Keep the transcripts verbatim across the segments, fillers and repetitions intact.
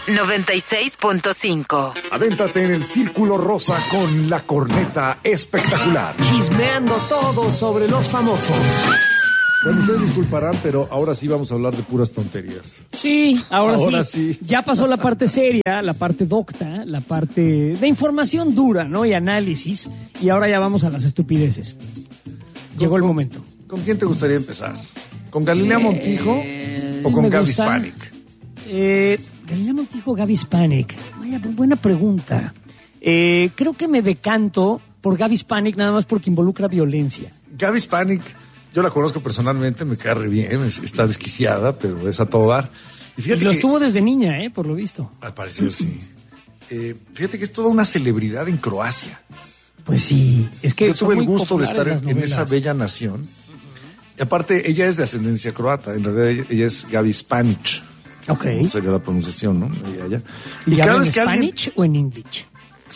noventa y seis punto cinco. Adéntrate en el Círculo Rosa con la corneta espectacular. Chismeando todo sobre los famosos. Bueno, ustedes disculparán, pero ahora sí vamos a hablar de puras tonterías. Sí, ahora, ahora sí. sí. Ya pasó la parte seria, la parte docta, la parte de información dura, ¿no? Y análisis. Y ahora ya vamos a las estupideces. Llegó el momento. ¿Con quién te gustaría empezar? ¿Con Galilea Montijo eh, o con Gaby Spanik? Eh, Galilea Montijo o Gaby Spanik. Vaya, buena pregunta. Eh, creo que me decanto por Gaby Spanik nada más porque involucra violencia. Gaby Spanik, yo la conozco personalmente, me cae re bien, está desquiciada, pero es a todo dar. Y, fíjate y lo que, estuvo desde niña, ¿eh? Por lo visto. Al parecer, sí. Eh, fíjate que es toda una celebridad en Croacia. Pues sí, es que yo tuve el gusto de estar en, en esa bella nación. Uh-huh. Y aparte, ella es de ascendencia croata, en realidad ella, ella es Gaby Spanik. Ok. No sería la pronunciación, ¿no? Ella, ella. ¿Y, ¿Y cada vez que alguien... Spanish o en English?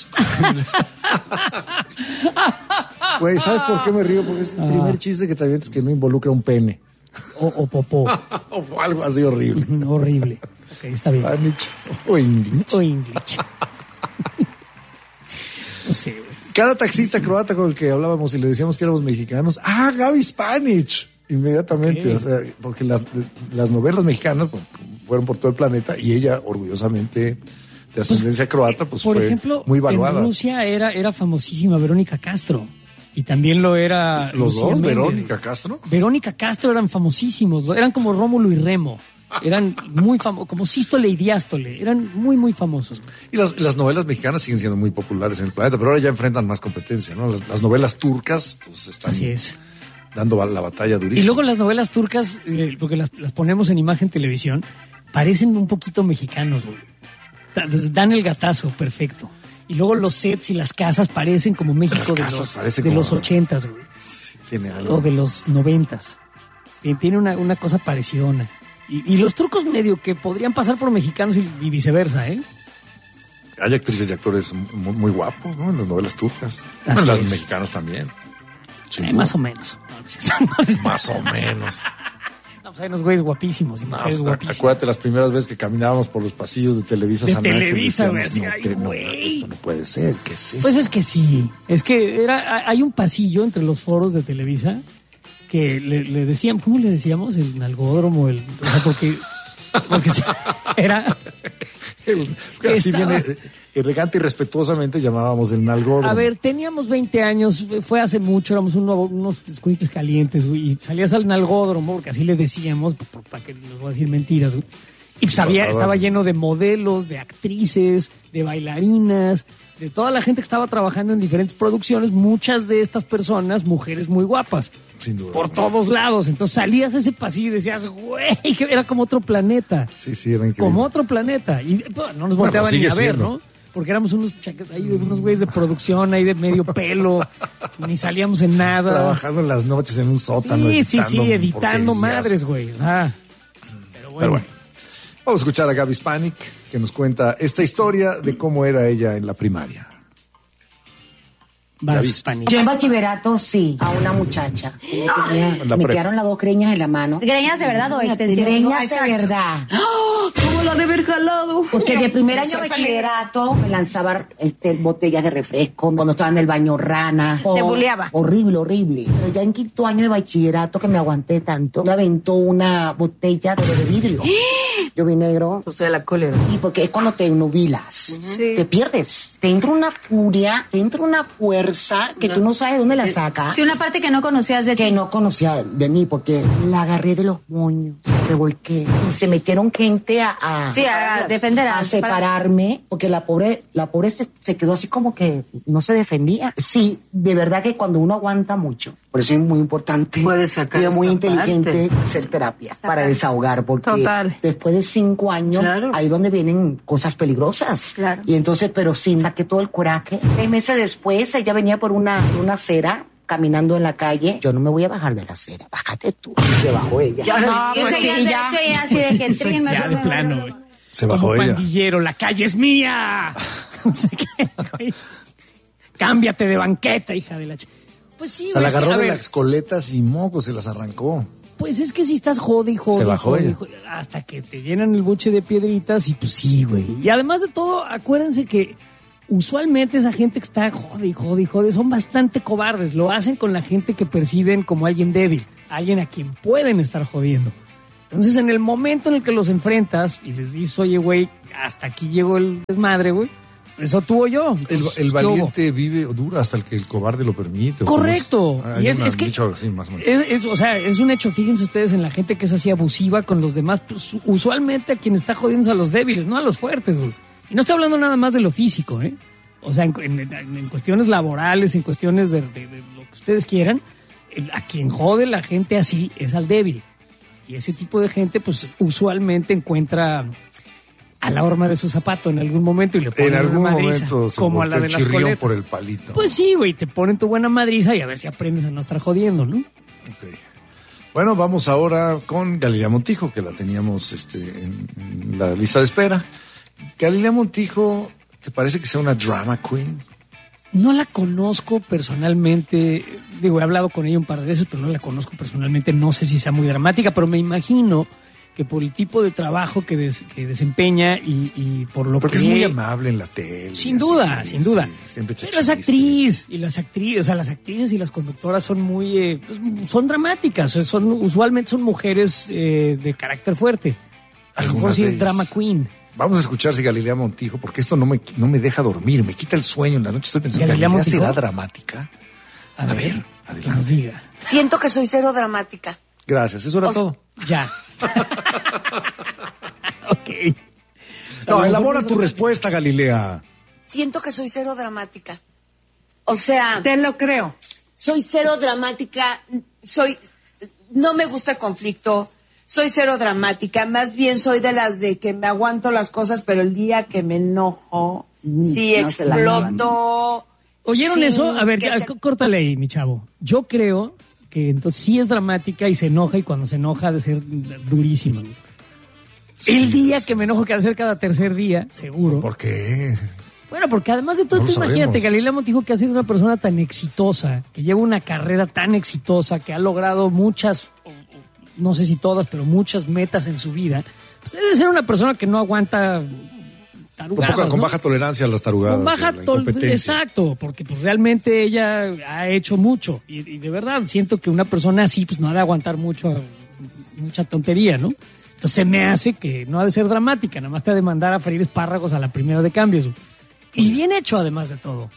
Güey, ¿sabes por qué me río? Porque es el ah. primer chiste que te avientas que no involucra un pene. O, o popó. O algo así horrible. Horrible. Ok, está bien. Spanish o English. O English. No sé, güey. Cada taxista croata con el que hablábamos y le decíamos que éramos mexicanos, ¡ah, Gaby Spanik! Inmediatamente, okay. O sea, porque las, las novelas mexicanas pues, fueron por todo el planeta y ella, orgullosamente de ascendencia pues, croata, pues por fue ejemplo, muy valuada. En Rusia era, era famosísima Verónica Castro y también lo era ¿Los Lucía dos? Méndez. ¿Verónica Castro? Verónica Castro eran famosísimos, eran como Rómulo y Remo. Eran muy famosos, como Sístole y Diástole, eran muy, muy famosos. Y las, las novelas mexicanas siguen siendo muy populares en el planeta, pero ahora ya enfrentan más competencia, ¿no? Las, las novelas turcas, pues están Así es. dando la batalla durísima. Y luego las novelas turcas, eh, porque las, las ponemos en imagen televisión, parecen un poquito mexicanos, güey. Dan el gatazo, perfecto. Y luego los sets y las casas parecen como México de los, de como... los ochentas, güey. Sí, tiene algo. O de los noventas. Tiene una, una cosa parecidona. Y, y los turcos medio que podrían pasar por mexicanos y, y viceversa, ¿eh? Hay actrices y actores muy, muy guapos, ¿no? En las novelas turcas. Así en las es. mexicanas también. Eh, más o menos. Más o menos. No, pues hay unos güeyes guapísimos y no, mujeres pues, guapísimas. Acuérdate las primeras veces que caminábamos por los pasillos de Televisa de San Televisa, Ángel. Televisa, güey. No, Ay, no, esto no puede ser. ¿Qué es eso? Pues es que sí. Es que era, hay un pasillo entre los foros de Televisa que le, le decían, ¿cómo le decíamos? El nalgódromo, el, o sea, porque, porque era... Así viene, elegante y respetuosamente llamábamos el nalgódromo. A ver, teníamos veinte años, fue hace mucho, éramos un, unos escuites calientes, güey, y salías al nalgódromo, porque así le decíamos, para que les voy a decir mentiras, güey. Y pues había, estaba lleno de modelos, de actrices, de bailarinas, de toda la gente que estaba trabajando en diferentes producciones, muchas de estas personas, mujeres muy guapas. Sin duda. Por todos lados. Entonces salías a ese pasillo y decías, güey, que era como otro planeta. Sí, sí, era increíble. Como otro planeta. Y pues, no nos volteaban bueno, ni a ver, siendo. ¿no? Porque éramos unos, ahí, unos güeyes de producción ahí de medio pelo, ni salíamos en nada. Trabajando en las noches en un sótano. Sí, sí, sí, editando madres, güey. Ah, pero bueno. Pero bueno. Vamos a escuchar a Gaby Spanik, que nos cuenta esta historia de cómo era ella en la primaria. Gaby Spanik. Yo en bachillerato, sí, a una muchacha. Tenía, me pre- quedaron las dos greñas en la mano. ¿Greñas de verdad o extensiones? Greñas de verdad. ¡Oh! ¿Cómo la de haber jalado? Porque de primer año de bachillerato me lanzaba este, botellas de refresco, cuando estaba en el baño rana. Te buleaba. Horrible, horrible. Pero ya en quinto año de bachillerato, que me aguanté tanto, me aventó una botella de vidrio. Yo vi negro. O sea, la cólera. Y porque es cuando te nubilas. Sí. Te pierdes. Te entra una furia, te entra una fuerza que no. tú no sabes de dónde la sacas. Sí, una parte que no conocías de ti. Que no conocía de mí, porque la agarré de los moños, me revolqué. Y se metieron gente a... a sí, a, a defender. A, a separarme, porque la pobre, la pobre se, se quedó así como que no se defendía. Sí, de verdad que cuando uno aguanta mucho, por eso es muy importante. Puede sacar. Y es muy inteligente parte. hacer terapia Sacar. para desahogar, porque Total. después de cinco años, claro. ahí donde vienen cosas peligrosas. Claro. Y entonces, pero sí, saqué todo el coraje. Seis meses después, ella venía por una, una acera, caminando en la calle. Yo no me voy a bajar de la acera, bájate tú. Se bajó ella. Ya, no, pues sí, ya. Hecho, ya así de que el tren no ya de plano, güey. Se bajó como ella. Pandillero, la calle es mía. No sé qué, güey. Cámbiate de banqueta, hija de la ch... Pues sí, Se la agarró es que, de ver, las coletas y moco, se las arrancó. Pues es que si estás jode y jode, Se bajó jode, ella. jode, hasta que te llenan el buche de piedritas y pues sí, güey. Y además de todo, acuérdense que usualmente esa gente que está jode y jode y jode son bastante cobardes. Lo hacen con la gente que perciben como alguien débil, alguien a quien pueden estar jodiendo. Entonces, en el momento en el que los enfrentas y les dices, oye, güey, hasta aquí llegó el desmadre, güey, eso tuvo yo. El, Entonces, el ¿qué hubo? valiente vive o dura hasta el que el cobarde lo permite. Correcto. Hay Y es, una- es que dicho así, más o menos. es, es- o sea, es un hecho, fíjense ustedes en la gente que es así abusiva con los demás, pues, usualmente a quien está jodiendo es a los débiles, no a los fuertes, güey. Y no estoy hablando nada más de lo físico, ¿eh? O sea, en, en- en cuestiones laborales, en cuestiones de, de- de lo que ustedes quieran, el- a quien jode la gente así es al débil. Y ese tipo de gente, pues, usualmente encuentra a la horma de su zapato en algún momento y le ponen En algún una madriza, momento se como a la volteó de el las chirrión coletas. por el palito. Pues sí, güey, te ponen tu buena madriza y a ver si aprendes a no estar jodiendo, ¿no? Ok. Bueno, vamos ahora con Galilea Montijo, que la teníamos este, en, en la lista de espera. Galilea Montijo, ¿te parece que sea una drama queen? No la conozco personalmente, digo, he hablado con ella un par de veces, pero no la conozco personalmente, no sé si sea muy dramática, pero me imagino que por el tipo de trabajo que, des- que desempeña y, y por lo Porque que... es muy amable en la tele. Sin así, duda, sí, sin duda. sí, siempre echa Pero es chiste. actriz, y las actrices, o sea, las actrices y las conductoras son muy, eh, pues, son dramáticas, o sea, son, usualmente son mujeres eh, de carácter fuerte. A lo mejor Algunas sí de es ellas. drama queen. Vamos a escuchar si Galilea Montijo, porque esto no me, no me deja dormir, me quita el sueño en la noche. Estoy pensando, ¿Galilea ¿Galilea Montijo? será dramática? A, A ver, ver, que adelante. nos diga. Siento que soy cero dramática. Gracias, eso era O sea, todo. Ya. Ok. No, A lo elabora mejor tu no- respuesta, Galilea. Siento que soy cero dramática. O sea, Te lo creo. soy cero dramática, soy, no me gusta el conflicto, soy cero dramática, más bien soy de las de que me aguanto las cosas, pero el día que me enojo, sí no se la exploto. ¿Oyeron sin eso? A ver, que ya, se- c- córtale ahí, mi chavo. Yo creo que entonces sí es dramática y se enoja, y cuando se enoja ha de ser durísima. güey. El día que me enojo, que ha de ser cada tercer día, seguro. ¿Por qué? Bueno, porque además de todo, No tú lo imagínate, sabemos. Galilea Montijo, que ha sido una persona tan exitosa, que lleva una carrera tan exitosa, que ha logrado muchas, o- o- no sé si todas, pero muchas metas en su vida, pues debe ser una persona que no aguanta Con, tarugadas, poca- con ¿no? baja tolerancia a las tarugadas. Con baja a la tol- incompetencia. exacto, porque pues realmente ella ha hecho mucho y, y de verdad siento que una persona así pues no ha de aguantar mucho, mucha tontería, ¿no? Entonces se me hace que no ha de ser dramática, nada más te ha de mandar a freír espárragos a la primera de cambios. Y bien hecho además de todo.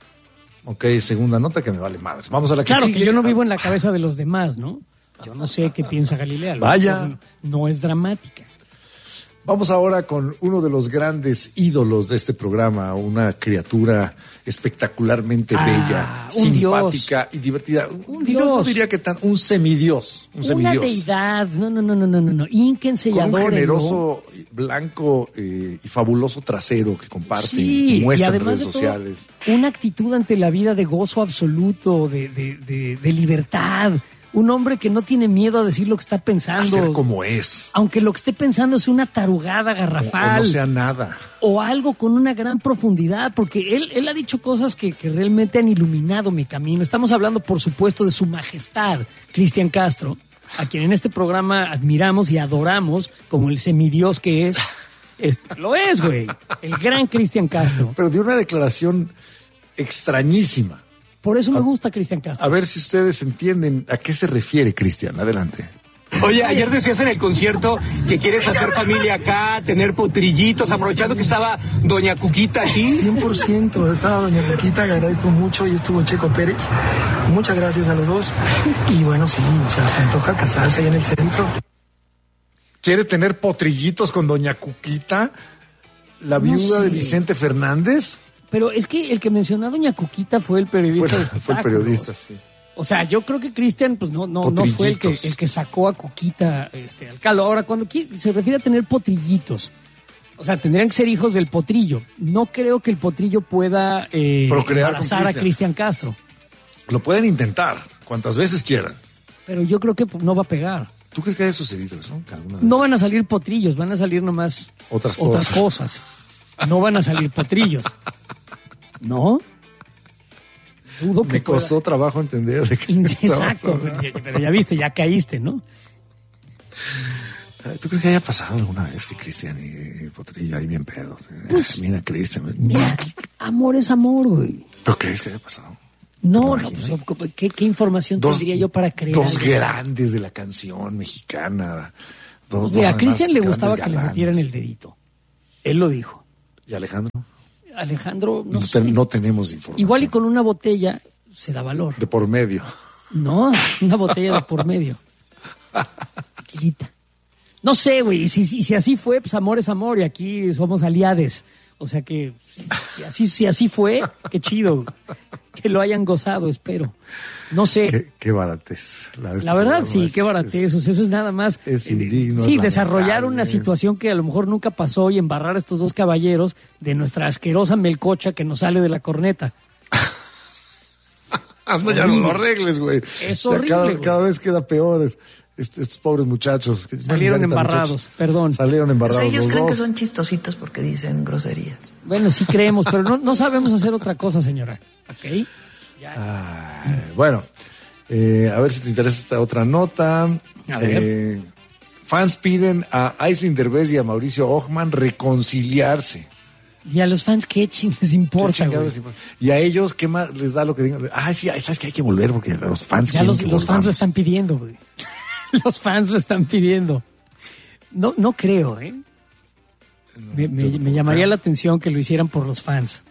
Ok, segunda nota que me vale madre. Vamos a la que Claro sigue. que yo no vivo en la cabeza de los demás, ¿no? Yo no sé qué piensa Galilea. a lo Vaya. mejor No es dramática. Vamos ahora con uno de los grandes ídolos de este programa, una criatura espectacularmente Ah, bella, un simpática y divertida. Un Yo no dios. diría que tan, un semidios, un Una semidios. deidad. No, no, no, no, no, no. no. Ínquense y Con un adórenlo. generoso, blanco eh, y fabuloso trasero que comparte Sí, y muestra y en además redes de todo, sociales. una actitud ante la vida de gozo absoluto, de, de, de, de libertad. Un hombre que no tiene miedo a decir lo que está A pensando. ser como es. Aunque lo que esté pensando es una tarugada O, o garrafal. no sea nada. O algo con una gran profundidad, porque él, él ha dicho cosas que, que realmente han iluminado mi camino. Estamos hablando, por supuesto, de su majestad, Cristian Castro, a quien en este programa admiramos y adoramos como el semidios que es. Es- lo es, güey. El gran Cristian Castro. Pero de una declaración extrañísima. Por eso me gusta Cristian Castro. A ver si ustedes entienden a qué se refiere Cristian. Adelante. Oye, ayer decías en el concierto que quieres hacer familia acá, tener potrillitos, aprovechando que estaba Doña Cuquita aquí. cien por ciento, estaba Doña Cuquita, le agradezco mucho, y estuvo Checo Pérez. Muchas gracias a los dos. Y bueno, sí, o sea, se antoja casarse ahí en el centro. ¿Quiere tener potrillitos con Doña Cuquita? ¿La No viuda sé. de Vicente Fernández? Pero es que el que mencionó a Doña Cuquita fue el periodista Fue, de fue el espectáculos. periodista, sí. O sea, yo creo que Cristian, pues no, no, no fue el que, Potrillitos. el que sacó a Cuquita este, al caldo. Ahora, cuando qui- se refiere a tener potrillitos, o sea, tendrían que ser hijos del potrillo. No creo que el potrillo pueda eh, Procrear con embarazar a Cristian. Cristian Castro. Lo pueden intentar cuantas veces quieran. Pero yo creo que pues, no va a pegar. ¿Tú crees que haya sucedido eso? ¿Que alguna vez? No van a salir potrillos, van a salir nomás Otras otras cosas. cosas. No van a salir potrillos. ¿No? Dudo que Me costó pueda. trabajo entender de qué In- estábamos Exacto, hablando. pero ya- pero ya viste, ya caíste, ¿no? ¿Tú crees que haya pasado alguna vez que Cristian y Potrillo ahí bien pedos? Pues, mira, Cristian. Mira, amor es amor, güey. ¿Pero crees que haya pasado? No, no, pues, ¿qué, qué información dos, tendría yo para creer? Dos grandes de la canción mexicana. Dos, pues mira, dos a Cristian le gustaba galanes. Que le metieran el dedito. Él lo dijo. ¿Y Alejandro? Alejandro, no, no sé. Ten, no tenemos información. Igual y con una botella se da valor. De por medio. No, una botella de por medio. Quilita. No sé, güey, si, si, si así fue, pues amor es amor y aquí somos aliades. O sea que si, si, así, si así fue, qué chido. Que lo hayan gozado, espero. No sé. Qué, qué baratez. La, la verdad, sí, es, qué baratez. O sea, eso es nada más. Es indigno. Sí, es desarrollar una situación que a lo mejor nunca pasó y embarrar a estos dos caballeros de nuestra asquerosa melcocha que nos sale de la corneta. Hazme ya no lo arregles, güey. Es horrible. Cada, cada vez queda peor. Este, estos pobres muchachos. Que salieron embarrados, muchachos, perdón. Salieron embarrados. Pues ellos los creen dos. que son chistositos porque dicen groserías. Bueno, sí creemos, pero no, no sabemos hacer otra cosa, señora. ¿Ok? Ya. Ah, bueno, eh, a ver si te interesa esta otra nota. A ver. Eh, fans piden a Aislinn Derbez y a Mauricio Ockman reconciliarse. Y a los fans, ¿qué ching les importa, güey? Y a ellos, ¿qué más les da lo que digan? Ay, sí, sabes que hay que volver porque los fans ya los, los fans lo están pidiendo, güey. Los fans lo están pidiendo. No, no creo, ¿eh? No, me, me, me llamaría la atención que lo hicieran por los fans.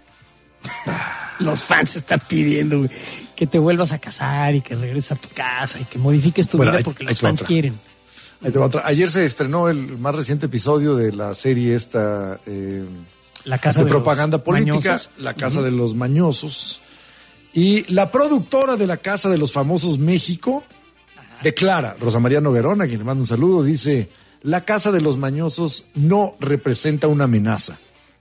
Los fans están pidiendo, güey, que te vuelvas a casar y que regreses a tu casa y que modifiques tu bueno, vida porque hay, los hay fans otra. quieren. Ahí te va otra. Ayer se estrenó el más reciente episodio de la serie esta eh, la casa de, de propaganda política, mañosos. La Casa uh-huh. de los Mañosos. Y la productora de La Casa de los Famosos México Ajá. declara, Rosa María Noguerón, a quien le mando un saludo, dice: La Casa de los Mañosos no representa una amenaza.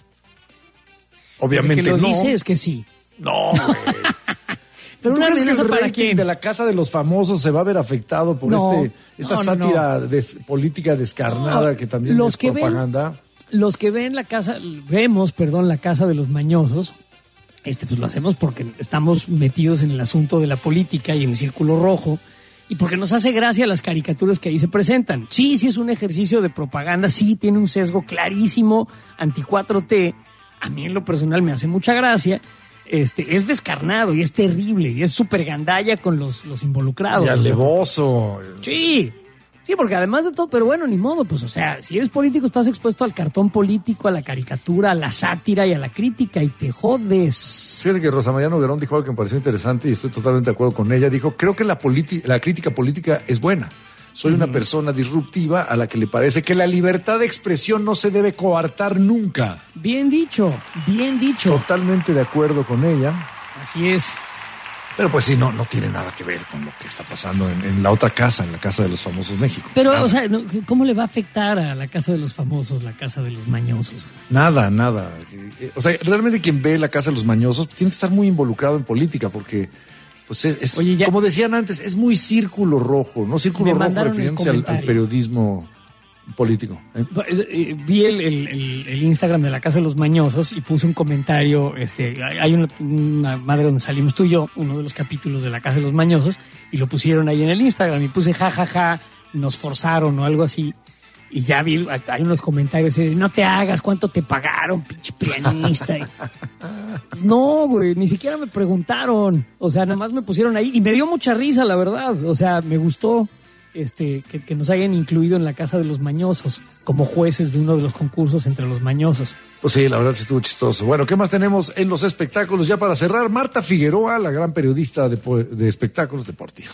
Obviamente que lo no. dice es que sí. No, güey. Pero una amenaza para quién? De La Casa de los Famosos se va a ver afectado por no, este esta no, no, sátira no. Des, política descarnada no, que también los es que propaganda. Ven, los que ven la casa, vemos, perdón, La Casa de los Mañosos, este pues lo hacemos porque estamos metidos en el asunto de la política y en el círculo rojo y porque nos hace gracia las caricaturas que ahí se presentan. Sí, sí es un ejercicio de propaganda, sí tiene un sesgo clarísimo anti cuatro T. A mí en lo personal me hace mucha gracia. Este, es descarnado y es terrible y es súper gandalla con los, los involucrados. Y alevoso. O sea, sí, sí, porque además de todo, pero bueno, ni modo, pues o sea, si eres político estás expuesto al cartón político, a la caricatura, a la sátira y a la crítica y te jodes. Fíjate que Rosa María Noguerón dijo algo que me pareció interesante y estoy totalmente de acuerdo con ella. Dijo, creo que la, politi- la crítica política es buena. Soy una persona disruptiva a la que le parece que la libertad de expresión no se debe coartar nunca. Bien dicho, bien dicho. Totalmente de acuerdo con ella. Así es. Pero pues sí, no, no tiene nada que ver con lo que está pasando en, en la otra casa, en la Casa de los Famosos México. Pero, nada. o sea, ¿cómo le va a afectar a la Casa de los Famosos, la Casa de los Mañosos? Nada, nada. O sea, realmente quien ve la Casa de los Mañosos tiene que estar muy involucrado en política porque... Pues es, es Oye, ya, como decían antes, es muy círculo rojo, ¿no? Círculo rojo refiriéndose al, al periodismo político. ¿eh? Vi el, el, el, el Instagram de La Casa de los Mañosos y puse un comentario. Este, hay una, una madre donde salimos tú y yo, uno de los capítulos de La Casa de los Mañosos, y lo pusieron ahí en el Instagram. Y puse jajaja, ja, ja, nos forzaron o algo así. Y ya vi, hay unos comentarios de no te hagas, ¿cuánto te pagaron, pinche pianista? No, güey, ni siquiera me preguntaron. O sea, nada más me pusieron ahí y me dio mucha risa, la verdad. O sea, me gustó este que, que nos hayan incluido en La Casa de los Mañosos como jueces de uno de los concursos entre los mañosos. Pues sí, la verdad sí estuvo chistoso. Bueno, ¿qué más tenemos en los espectáculos? Ya para cerrar, Marta Figueroa, la gran periodista de, de espectáculos deportivos.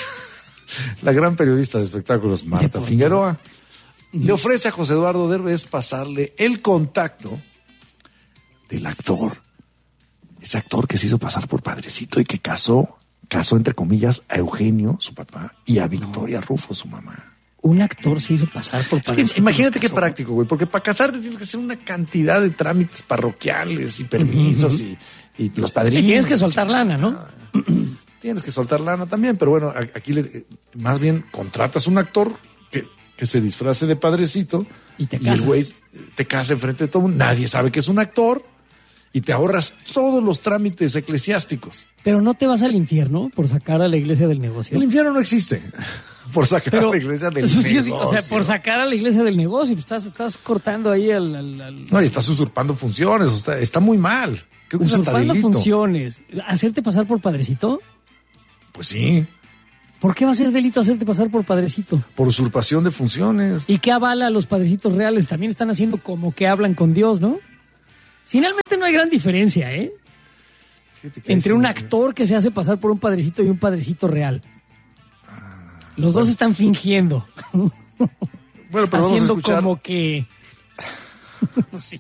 La gran periodista de espectáculos, Marta Deportivo. Figueroa. Le ofrece a José Eduardo Derbez pasarle el contacto del actor. Ese actor que se hizo pasar por padrecito y que casó, casó entre comillas, a Eugenio, su papá, y a Victoria no. Rufo, su mamá. Un actor se hizo pasar por padrecito. Es que imagínate qué práctico, güey, porque para casarte tienes que hacer una cantidad de trámites parroquiales y permisos uh-huh. y, y los padrinos. Y tienes que soltar lana, ¿no? Tienes que soltar lana también, pero bueno, aquí le, más bien contratas un actor que... que se disfrace de padrecito y, te y el güey te casa enfrente de todo el mundo. Nadie sabe que es un actor y te ahorras todos los trámites eclesiásticos. Pero no te vas al infierno por sacar a la iglesia del negocio. El infierno no existe. por sacar Pero, a la iglesia del sí, negocio. o sea, por sacar a la iglesia del negocio, pues estás, estás cortando ahí al... al, al No, y estás usurpando funciones, o sea, está muy mal. Creo que es hasta usurpando delito. funciones. ¿Hacerte pasar por padrecito? Pues sí, ¿Por qué va a ser delito hacerte pasar por padrecito? por usurpación de funciones. ¿Y qué avala a los padrecitos reales? También están haciendo como que hablan con Dios, ¿no? Finalmente no hay gran diferencia, ¿eh? Entre un actor que se hace pasar por un padrecito y un padrecito real. Los dos están fingiendo. Bueno, pero haciendo vamos a escuchar. como que... sí.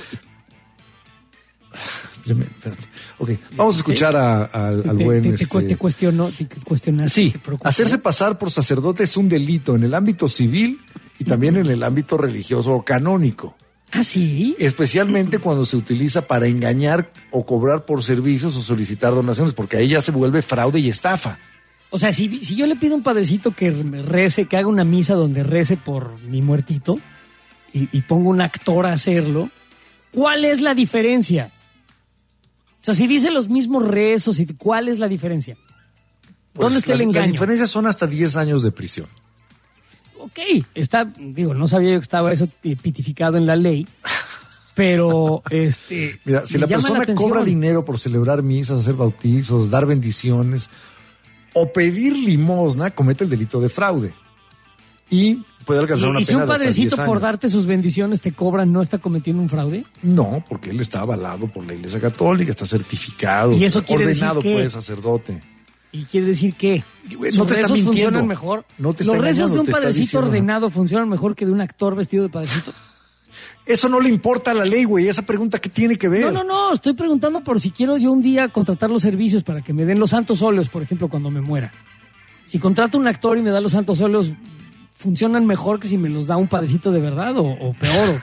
Espérate. Ok, vamos a escuchar a, a, al Te, buen... te, te, este... te cuestionó, te cuestionaste. Sí, te preocupó. hacerse pasar por sacerdote es un delito en el ámbito civil y también en el ámbito religioso o canónico. ¿Ah, sí? Especialmente cuando se utiliza para engañar o cobrar por servicios o solicitar donaciones, porque ahí ya se vuelve fraude y estafa. O sea, si, si yo le pido a un padrecito que me rece, que haga una misa donde rece por mi muertito y, y pongo un actor a hacerlo, ¿cuál es la diferencia? O sea, si dice los mismos rezos, ¿cuál es la diferencia? ¿Dónde Pues está el la, engaño? La diferencia son hasta diez años de prisión. Ok, está, digo, no sabía yo que estaba eso pitificado en la ley, pero este... Mira, si me la llama persona atención. cobra dinero por celebrar misas, hacer bautizos, dar bendiciones o pedir limosna, comete el delito de fraude y puede alcanzar ¿Y, una y si pena un de hasta diez padrecito por años. darte sus bendiciones te cobra, no está cometiendo un fraude? No, porque él está avalado por la Iglesia Católica, está certificado, ¿Y eso quiere decir ordenado qué? pues sacerdote. ¿Y quiere decir qué? Güey, ¿Los no te está rezos mintiendo. funcionan mejor? No te está ¿Los rezos engañando, de un te está padrecito diciendo. ordenado funcionan mejor que de un actor vestido de padrecito? Eso no le importa a la ley, güey. Esa pregunta, ¿qué tiene que ver? No, no, no. Estoy preguntando por si quiero yo un día contratar los servicios para que me den los santos óleos, por ejemplo, cuando me muera. Si contrato un actor y me da los santos óleos, ¿funcionan mejor que si me los da un padrecito de verdad o, o peor?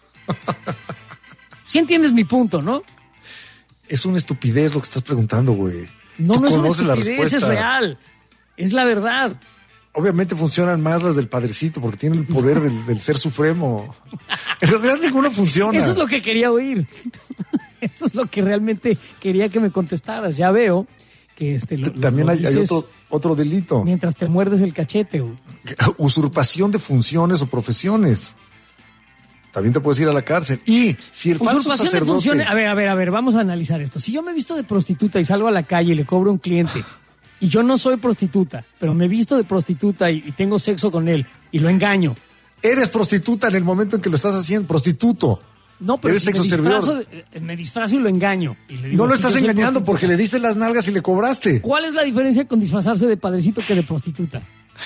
Sí entiendes mi punto, ¿no? Es una estupidez lo que estás preguntando, güey. No, Tú no es una conoces la estupidez, es respuesta. real. Es la verdad. Obviamente funcionan más las del padrecito porque tiene el poder del, del ser supremo. En realidad ninguno funciona. Eso es lo que quería oír. Eso es lo que realmente quería que me contestaras. Ya veo que este lo, También lo hay, hay dices otro, otro delito. mientras te muerdes el cachete. Güey. Usurpación de funciones o profesiones. También te puedes ir a la cárcel. Y si el falso Usurpación de sacerdote... funciones. A ver, a ver, a ver, vamos a analizar esto. Si yo me visto de prostituta y salgo a la calle y le cobro a un cliente y yo no soy prostituta, pero me visto de prostituta y, y tengo sexo con él y lo engaño. Eres prostituta en el momento en que lo estás haciendo, prostituto. No, pero Eres si me, sexo servidor. disfrazo de- eh, me disfrazo y lo engaño. Y le digo, No lo "Sí, estás yo soy engañando prostituta". porque le diste las nalgas y le cobraste. ¿Cuál es la diferencia con disfrazarse de padrecito que de prostituta?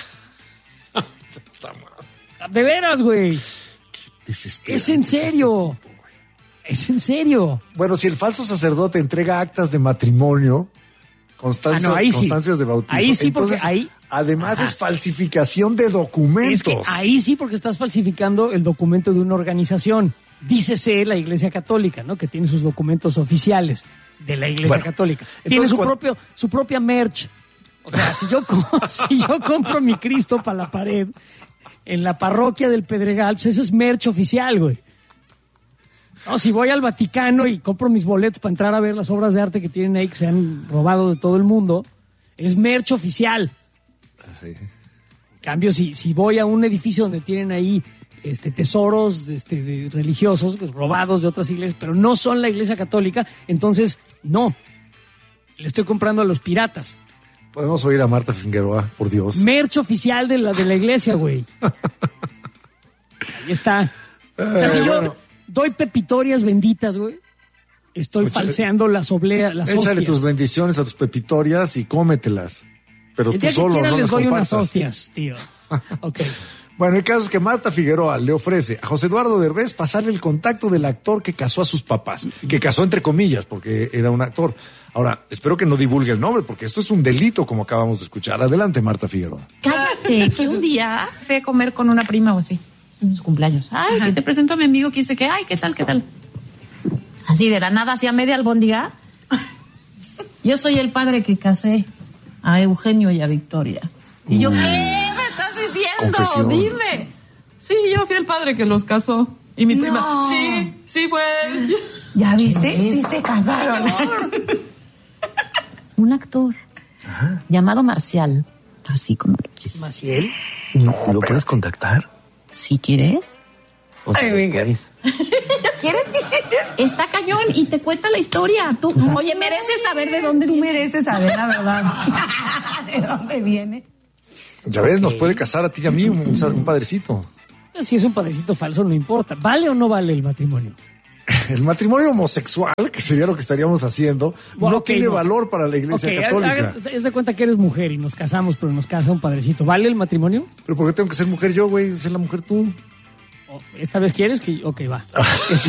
De veras, güey. Es en serio. Es en serio. Bueno, si el falso sacerdote entrega actas de matrimonio, constancias, Ah, no, ahí sí. constancias de bautismo, Ahí sí, porque entonces, ahí- además Ajá. es falsificación de documentos. Es que ahí sí, porque estás falsificando el documento de una organización. Dícese la Iglesia Católica, ¿no? Que tiene sus documentos oficiales de la Iglesia Bueno, Católica. Tiene entonces, su cuando- propio, su propia merch. O sea, si yo, co- si yo compro mi Cristo para la pared en la parroquia del Pedregal, pues ese es merch oficial, güey. No, si voy al Vaticano y compro mis boletos para entrar a ver las obras de arte que tienen ahí, que se han robado de todo el mundo, es merch oficial. En cambio, si, si voy a un edificio donde tienen ahí este, tesoros este, de religiosos pues, robados de otras iglesias, pero no son la Iglesia Católica, entonces no. Le estoy comprando a los piratas. Podemos oír a Marta Figueroa, por Dios. Merch oficial de la, de la iglesia, güey. Ahí está. O sea, si Eh, yo bueno. doy pepitorias benditas, güey, estoy Échale- falseando las obleas, las Échale hostias. tus bendiciones a tus pepitorias y cómetelas. Pero El tú día que solo, quiera no les las doy unas compartas. hostias, tío. Ok. Bueno, el caso es que Marta Figueroa le ofrece a José Eduardo Derbez pasarle el contacto del actor que casó a sus papás. Que casó entre comillas, porque era un actor. Ahora, espero que no divulgue el nombre, porque esto es un delito, como acabamos de escuchar. Adelante, Marta Figueroa. Cállate, que un día fui a comer con una prima o así, en su cumpleaños. Ay, que te presento a mi amigo que dice que, ay, ¿qué tal, qué tal? Así de la nada, hacia media albóndiga. Yo soy el padre que casé a Eugenio y a Victoria. Y yo, ¿qué me estás diciendo? Confesión. Dime. Sí, yo fui el padre que los casó. Y mi prima, No. sí, sí fue él. ¿Ya viste? Sí se casaron. Un actor llamado Marcial Así como lo quieres. ¿Maciel? No, ¿lo puedes contactar? Si quieres. O sea, Ay, venga. ¿quieres? ¿Quieres? Está cañón y te cuenta la historia. Tú, oye, mereces saber de dónde Tú viene. mereces saber la verdad. ¿De dónde viene? Ya ves, nos puede casar a ti y a mí un, un padrecito. Si es un padrecito falso, no importa. ¿Vale o no vale el matrimonio? El matrimonio homosexual, que sería lo que estaríamos haciendo, Bueno, no okay, tiene no. valor para la Iglesia Ok, Católica. hagas- haz de cuenta que eres mujer y nos casamos, pero nos casa un padrecito. ¿Vale el matrimonio? ¿Pero por qué tengo que ser mujer yo, güey? Ser la mujer tú. ¿O ¿Esta vez quieres que...? Ok, va. Este,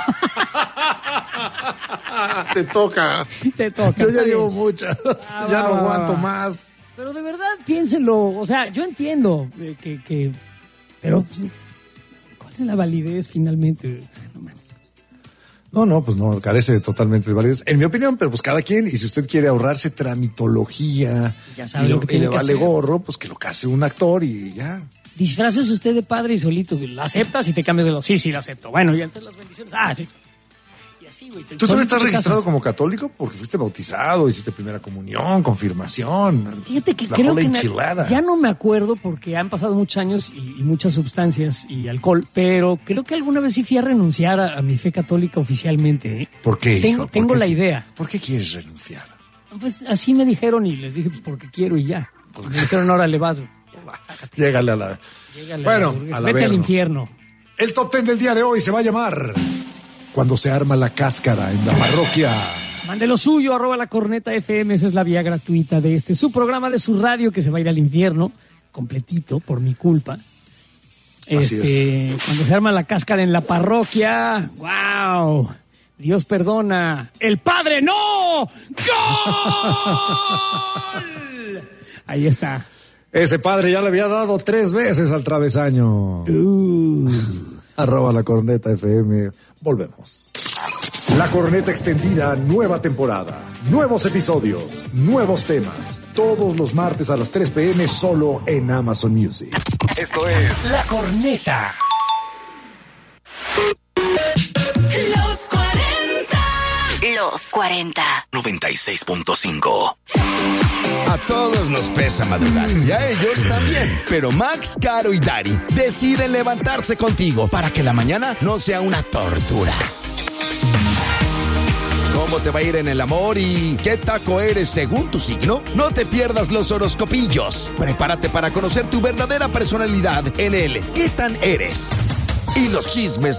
Te toca. te toca. Yo está ya bien. llevo muchas. Ah, ya va, no va, aguanto va. más. Pero de verdad, piénsenlo. O sea, yo entiendo eh, que... que pero, pues, ¿cuál es la validez finalmente? O sea, no mames. No, no, pues no, carece totalmente de validez. En mi opinión, pero pues cada quien, y si usted quiere ahorrarse tramitología Ya sabe y, lo lo- que y tiene le que vale hacer. gorro, pues que lo case un actor y ya. Disfraces usted de padre y solito. ¿La aceptas y te cambias de lo? Sí, sí, la acepto. Bueno, y antes las bendiciones. Ah, sí. Y así, güey. ¿Tú también estás registrado como católico? Porque fuiste bautizado, hiciste primera comunión, confirmación. Fíjate que la creo whole que na- enchilada. ya no me acuerdo porque han pasado muchos años y, y muchas sustancias y alcohol, pero creo que alguna vez sí fui a renunciar a, a mi fe católica oficialmente. ¿eh? ¿Por qué, Tengo, hijo? ¿Por tengo qué la qui- idea. ¿Por qué quieres renunciar? Pues así me dijeron y les dije, pues porque quiero y ya. Me dijeron, ahora le vas, güey. Llégale a la... Llégale Bueno, la- a la vete al verno. infierno. El top ten del día de hoy se va a llamar Cuando se arma la cáscara en la parroquia. Mande lo suyo, arroba la corneta F M, esa es la vía gratuita de este, su programa de su radio que se va a ir al infierno, completito, por mi culpa. Así Este, cuando se arma la cáscara en la parroquia, wow, Dios perdona, el Padre no, ¡gol! Ahí está. Ese padre ya le había dado tres veces al travesaño. Uh. Arroba la corneta F M. Volvemos. La corneta extendida, nueva temporada. Nuevos episodios, nuevos temas. Todos los martes a las tres p m solo en Amazon Music. Esto es La Corneta. Los cuarenta. Los cuarenta. noventa y seis punto cinco. A todos nos pesa madrugar y a ellos también. Pero Max, Caro y Dari deciden levantarse contigo para que la mañana no sea una tortura. ¿Cómo te va a ir en el amor y qué taco eres según tu signo? No te pierdas los horoscopillos. Prepárate para conocer tu verdadera personalidad en el ¿Qué tan eres? Y los chismes